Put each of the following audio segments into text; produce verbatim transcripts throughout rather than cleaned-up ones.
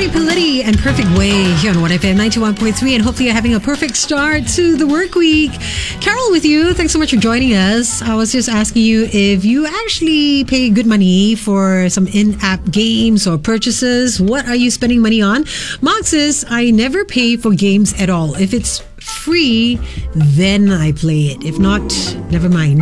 Ray Paletti and Perfect Way here on one F M ninety-one point three, and hopefully you're having a perfect start to the work week. Carol with you. Thanks so much for joining us. I was just asking you if you actually pay good money for some in-app games or purchases. What are you spending money on? Mark says, I never pay for games at all. If it's free, then I play it. If not, never mind.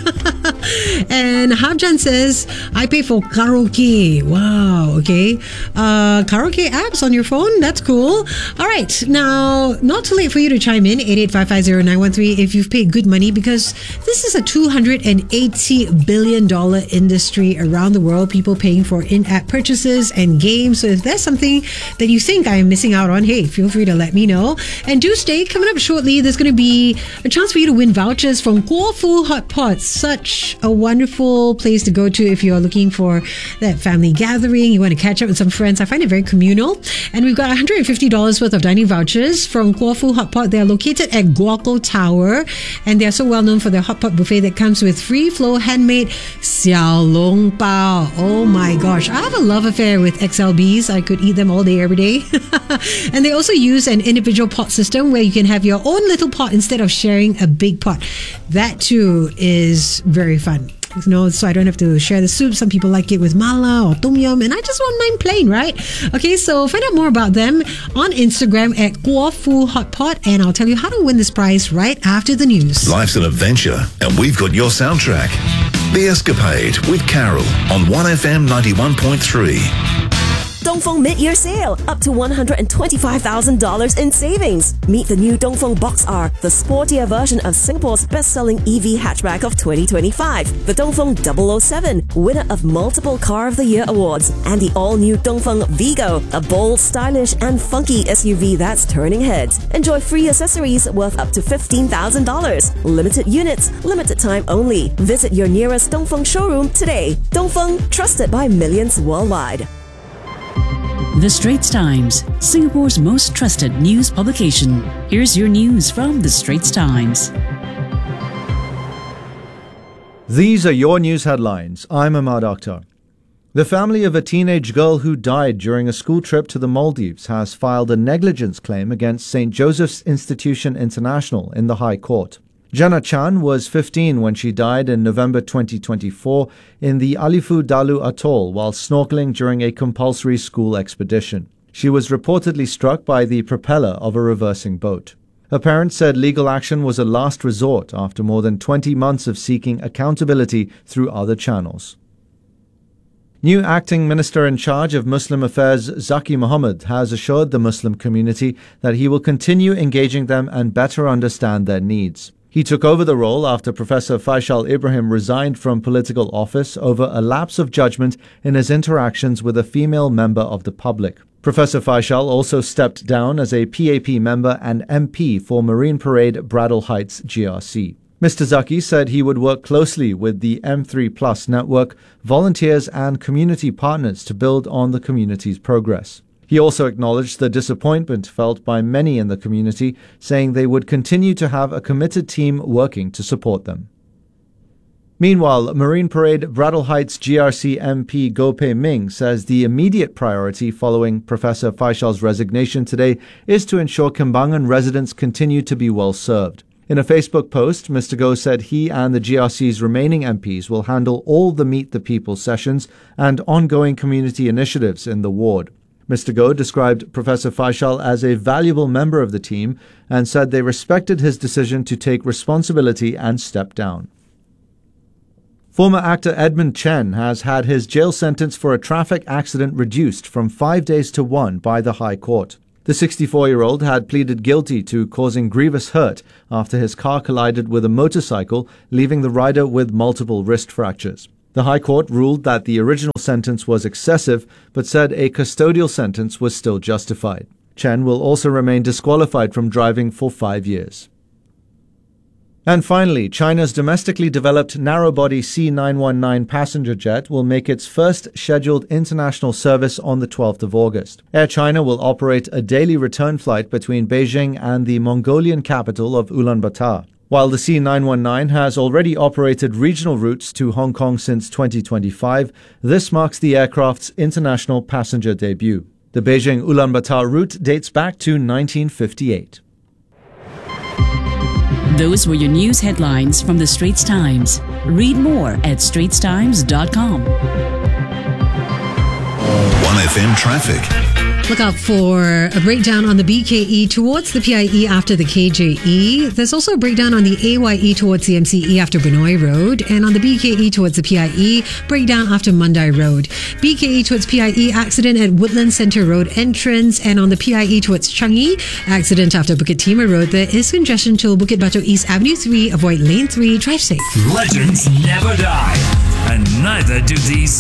And Habjan says, I pay for karaoke. Wow, okay. Uh, karaoke apps on your phone? That's cool. All right. Now, not too late for you to chime in, eight eight five five zero nine one three, if you've paid good money, because this is a two hundred eighty billion dollars industry around the world, people paying for in-app purchases and games. So if there's something that you think I am missing out on, hey, feel free to let me know. And do stay. Coming up shortly, there's going to be a chance for you to win vouchers from Guo Fu Hot Pot. Such a wonderful place to go to if you're looking for that family gathering, you want to catch up with some friends. I find it very communal. And we've got one hundred fifty dollars worth of dining vouchers from Guo Fu Hot Pot. They're located at Guoco Tower, and they're so well known for their hot pot buffet that comes with free flow handmade xiao long bao. Oh my gosh, I have a love affair with X L Bs. I could eat them all day, every day. And they also use an individual pot system where you can have your own little pot instead of sharing a big pot. That too is very fun. You know, so I don't have to share the soup. Some people like it with mala or tom yum, and I just want mine plain, right? Okay, so find out more about them on Instagram at Guo Fu Hot Pot, and I'll tell you how to win this prize right after the news. Life's an adventure, and we've got your soundtrack. The Escapade with Carol on one F M ninety-one point three. Dongfeng Mid-Year Sale, up to one hundred twenty-five thousand dollars in savings. Meet the new Dongfeng Box R, the sportier version of Singapore's best-selling E V hatchback of twenty twenty-five. The Dongfeng double oh seven, winner of multiple Car of the Year awards. And the all-new Dongfeng Vigo, a bold, stylish and funky S U V that's turning heads. Enjoy free accessories worth up to fifteen thousand dollars. Limited units, limited time only. Visit your nearest Dongfeng showroom today. Dongfeng, trusted by millions worldwide. The Straits Times, Singapore's most trusted news publication. Here's your news from The Straits Times. These are your news headlines. I'm Ahmad Akhtar. The family of a teenage girl who died during a school trip to the Maldives has filed a negligence claim against Saint Joseph's Institution International in the High Court. Jenna Chan was fifteen when she died in November twenty twenty-four in the Alifu Dalu Atoll while snorkeling during a compulsory school expedition. She was reportedly struck by the propeller of a reversing boat. Her parents said legal action was a last resort after more than twenty months of seeking accountability through other channels. New acting minister in charge of Muslim affairs Zaki Mohammed has assured the Muslim community that he will continue engaging them and better understand their needs. He took over the role after Professor Faisal Ibrahim resigned from political office over a lapse of judgment in his interactions with a female member of the public. Professor Faisal also stepped down as a P A P member and M P for Marine Parade Bradel Heights G R C. Mister Zaki said he would work closely with the M three Plus network, volunteers and community partners to build on the community's progress. He also acknowledged the disappointment felt by many in the community, saying they would continue to have a committed team working to support them. Meanwhile, Marine Parade Bradel Heights G R C M P Goh Pei Ming says the immediate priority following Professor Faisal's resignation today is to ensure Kembangan residents continue to be well served. In a Facebook post, Mister Goh said he and the G R C's remaining M Ps will handle all the Meet the People sessions and ongoing community initiatives in the ward. Mister Goh described Professor Faisal as a valuable member of the team and said they respected his decision to take responsibility and step down. Former actor Edmund Chen has had his jail sentence for a traffic accident reduced from five days to one by the High Court. The sixty-four-year-old had pleaded guilty to causing grievous hurt after his car collided with a motorcycle, leaving the rider with multiple wrist fractures. The High Court ruled that the original sentence was excessive, but said a custodial sentence was still justified. Chen will also remain disqualified from driving for five years. And finally, China's domestically developed narrow-body C nine nineteen passenger jet will make its first scheduled international service on the twelfth of August. Air China will operate a daily return flight between Beijing and the Mongolian capital of Ulaanbaatar. While the C nine nineteen has already operated regional routes to Hong Kong since twenty twenty-five, this marks the aircraft's international passenger debut. The Beijing-Ulaanbaatar route dates back to nineteen fifty-eight. Those were your news headlines from the Straits Times. Read more at straits times dot com. one F M traffic. Look out for a breakdown on the B K E towards the P I E after the K J E. There's also a breakdown on the A Y E towards the M C E after Benoi Road. And on the B K E towards the P I E, breakdown after Mandai Road. B K E towards P I E, accident at Woodland Centre Road entrance. And on the P I E towards Changi, accident after Bukit Timah Road. There is congestion till Bukit Batok East Avenue three. Avoid lane three. Drive safe. Legends never die, and neither do these